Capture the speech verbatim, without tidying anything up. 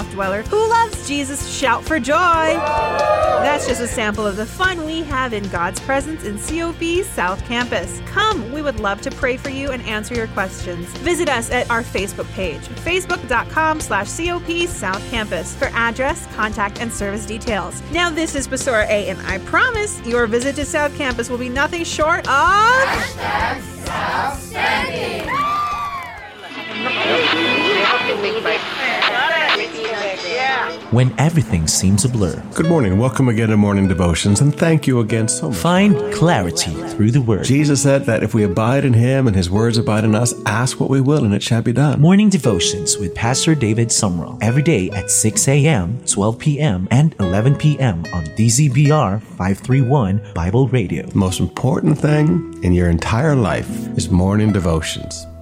rock dweller who loves Jesus shout for joy. That's just a sample of the fun we have in God's presence in C O P South Campus. Come, we would love to pray for you and answer your questions. Visit us at our Facebook page, facebook.com slash COP South Campus for address, contact, and service details. Now this is Pastora A, and I promise your visit to South Campus will be nothing short of... Hashtag Outstanding! When everything seems a blur. Good morning. Welcome again to Morning Devotions, and thank you again so much. Find clarity through the Word. Jesus said that if we abide in Him and His words abide in us, ask what we will and it shall be done. Morning Devotions with Pastor David Sumrall. Every day at six a.m., twelve p.m., and eleven p.m. on D Z B R five thirty-one Bible Radio. The most important thing in your entire life is Morning Devotions.